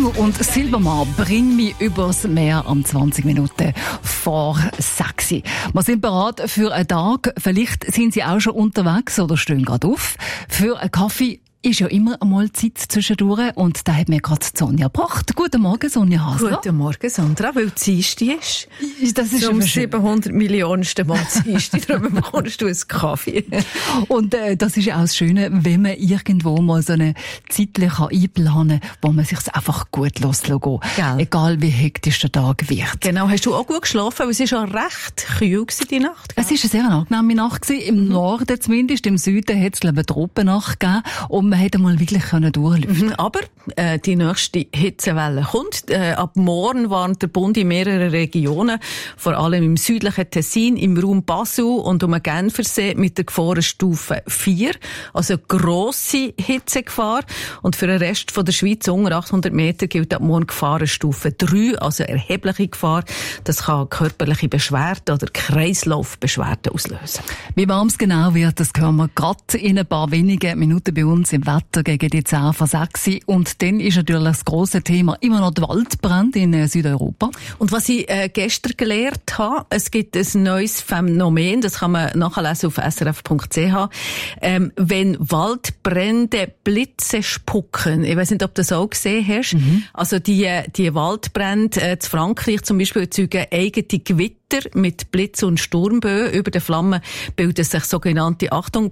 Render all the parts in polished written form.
King und Silbermann, bring mich übers Meer am 20 Minuten vor 6. Wir sind bereit für einen Tag. Vielleicht sind Sie auch schon unterwegs oder stehen gerade auf. Für einen Kaffee ist ja immer einmal Zeit zwischendurch und da hat mir gerade Sonja gebracht. Guten Morgen, Sonja Hasler. Guten Morgen, Sandra, weil Dienstag ist. Das ist zum 700 Millionensten Mal Dienstag, darum bekommst du einen Kaffee. Und das ist ja auch das Schöne, wenn man irgendwo mal so eine Zeit einplanen kann, wo man sich einfach gut lassen kann. Egal wie hektisch der Tag wird. Genau, hast du auch gut geschlafen? Weil es war schon recht kühl die Nacht. Es war eine sehr angenehme Nacht. Im Norden zumindest, im Süden hat es eine Tropennacht gegeben. Und man hätte mal wirklich durchlüften. Aber die nächste Hitzewelle kommt. Ab morgen warnt der Bund in mehreren Regionen, vor allem im südlichen Tessin, im Raum Basel und um den Genfersee mit der Gefahrenstufe 4. Also grosse Hitzegefahr. Und für den Rest von der Schweiz unter 800 Meter gilt ab morgen Gefahrenstufe 3, also erhebliche Gefahr. Das kann körperliche Beschwerden oder Kreislaufbeschwerden auslösen. Wie warm es genau wird, das hören wir gerade in ein paar wenigen Minuten bei uns im Wetter gegen die 10 vor 6. Und dann ist natürlich das grosse Thema immer noch der Waldbrand in Südeuropa. Und was ich gestern gelernt habe, es gibt ein neues Phänomen, das kann man nachlesen auf srf.ch. Wenn Waldbrände Blitze spucken, ich weiss nicht, ob du das auch gesehen hast, also die Waldbrände in Frankreich zum Beispiel erzeugen eigene Gewitter mit Blitz- und Sturmböen. Über den Flammen bilden sich sogenannte, Achtung,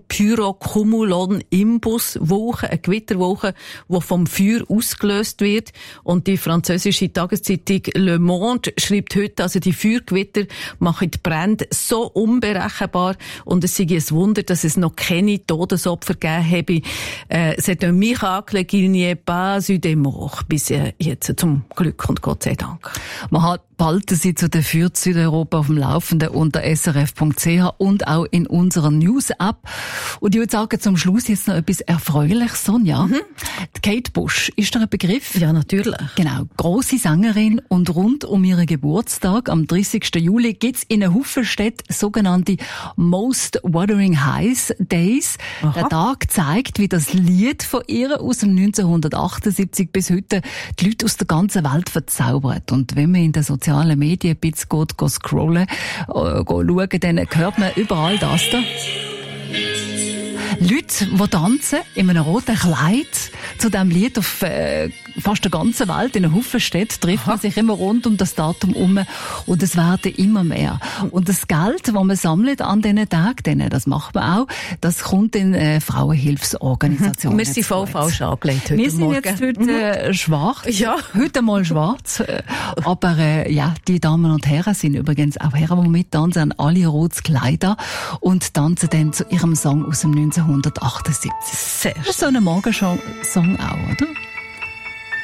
Pyrocumulonimbus-Wolken, eine Gewitterwolke, die vom Feuer ausgelöst wird. Und die französische Tageszeitung Le Monde schreibt heute, also die Feuergewitter machen die Brände so unberechenbar und es sei ein Wunder, dass es noch keine Todesopfer gegeben habe. C'est un miracle qu'il n'y ait pas eu de mort. Bis jetzt, zum Glück und Gott sei Dank. Man behalten Sie zu der Fürth Südeuropa auf dem Laufenden unter srf.ch und auch in unserer News-App. Und ich würde sagen, zum Schluss jetzt noch etwas Erfreuliches, Sonja. Die Kate Bush, ist da ein Begriff? Ja, natürlich. Genau, grosse Sängerin und rund um ihren Geburtstag am 30. Juli gibt's in einer Haufen Städte sogenannte Most Wuthering Heights Days. Aha. Der Tag zeigt, wie das Lied von ihr aus dem 1978 bis heute die Leute aus der ganzen Welt verzaubert. Und wenn man in den sozialen Medien ein bisschen geht scrollen, schauen, dann hört man überall das da. Leute, die tanzen in einem roten Kleid zu diesem Lied auf fast der ganzen Welt, in einer Haufen Städten, trifft man sich immer rund um das Datum herum und es werden immer mehr. Und das Geld, das man sammelt an diesen Tagen, das macht man auch, das kommt in Frauenhilfsorganisationen. Wir sind voll falsch angelegt heute Wir sind Morgen. jetzt heute schwarz, Ja. heute mal schwarz, aber ja, die Damen und Herren sind übrigens auch Herren, die mittanzen, haben alle rotes Kleider und tanzen dann zu ihrem Song aus dem 1978. Sehr Das ist so ein Morgensong auch, oder?